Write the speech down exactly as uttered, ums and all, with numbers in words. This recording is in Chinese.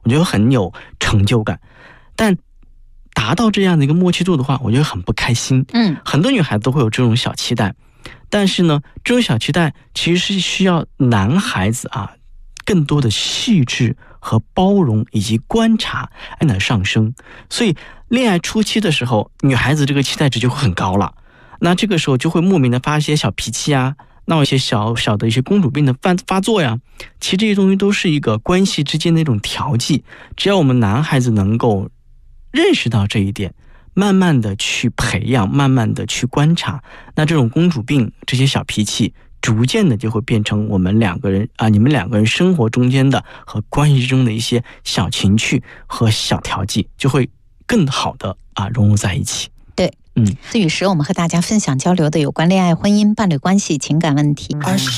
觉得很有成就感。但达到这样的一个默契度的话，我觉得很不开心。 嗯， 很多女孩子都会有这种小期待，但是呢，这种小期待其实是需要男孩子啊更多的细致和包容以及观察来上升。所以恋爱初期的时候，女孩子这个期待值就会很高了，那这个时候就会莫名的发一些小脾气啊，闹一些小小的一些公主病的发发作呀。其实这些东西都是一个关系之间的一种调剂，只要我们男孩子能够认识到这一点，慢慢的去培养，慢慢的去观察，那这种公主病这些小脾气逐渐的就会变成我们两个人啊，你们两个人生活中间的和关系中的一些小情趣和小调剂，就会更好的啊融入在一起。 对， 嗯， 思雨时我们和大家分享交流的有关恋爱、婚姻、伴侣关系、情感问题。